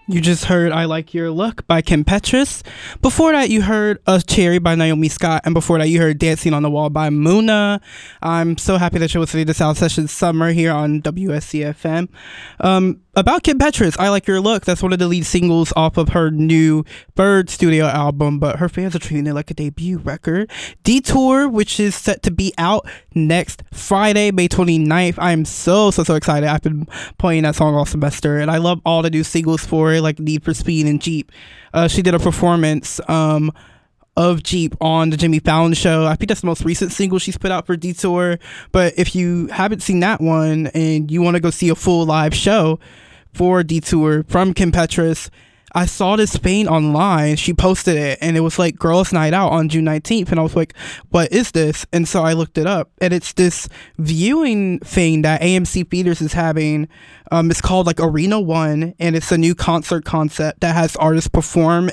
You just heard I Like Your Look by Kim Petras. Before that, you heard A Cherry by Naomi Scott. And before that, you heard Dancing on the Wall by Muna. I'm so happy that you're listening to Sound Sessions Summer here on WSCFM. About Kim Petras, I Like Your Look. That's one of the lead singles off of her new Bird studio album, but her fans are treating it like a debut record. Detour, which is set to be out next Friday, May 29th. I am so excited. I've been playing that song all semester, and I love all the new singles for it, like Need for Speed and Jeep. She did a performance of Jeep on the Jimmy Fallon show. I think that's the most recent single she's put out for Detour. But if you haven't seen that one and you want to go see a full live show for Detour from Kim Petras, I saw this thing online. She posted it and it was like Girls Night Out on June 19th. And I was like, what is this? And so I looked it up, and it's this viewing thing that AMC Theaters is having. It's called like Arena One, and it's a new concert concept that has artists perform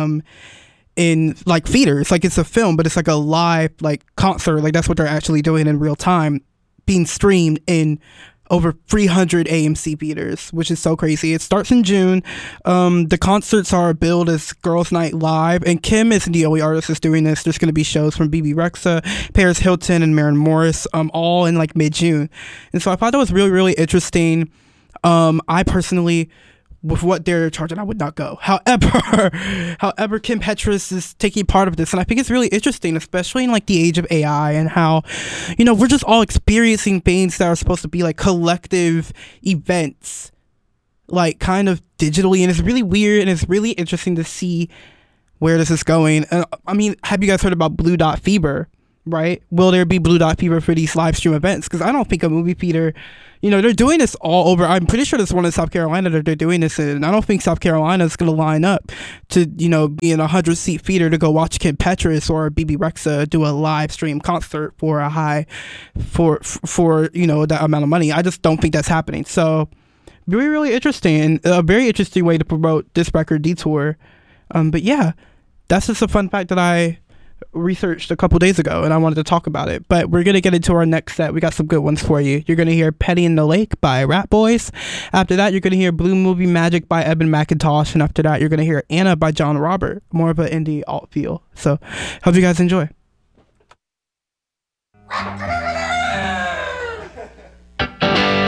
in like theaters. Like it's a film, but it's like a live like concert. Like that's what they're actually doing in real time, being streamed in over 300 AMC theaters, which is so crazy. It starts in June. The concerts are billed as Girls Night Live, and Kim isn't the only artist that's doing this. There's going to be shows from BB Rexa, Paris Hilton, and Maren Morris, all in like mid-June. And so I thought that was really interesting. I personally, with what they're charging, I would not go. However, Kim Petras is taking part of this, and I think it's really interesting, especially in like the age of AI and how, we're just all experiencing things that are supposed to be like collective events, like kind of digitally, and it's really weird and it's really interesting to see where this is going. I mean, have you guys heard about Blue Dot Fever? Right? Will there be Blue Dot Fever for these live stream events? Because I don't think a movie theater, they're doing this all over. I'm pretty sure there's one in South Carolina that they're doing this in. And I don't think South Carolina is going to line up to, be in a 100-seat theater to go watch Kim Petras or BB Rexa do a live stream concert for a for that amount of money. I just don't think that's happening. So really interesting, and a very interesting way to promote this record, Detour. But yeah, that's just a fun fact that I researched a couple days ago, and I wanted to talk about it. But we're gonna get into our next set. We got some good ones for you. You're gonna hear Petty in the Lake by Rat Boys. After that, you're gonna hear Blue Movie Magic by Evan McIntosh, and after that, you're gonna hear Anna by John Robert, more of an indie alt feel. So hope you guys enjoy.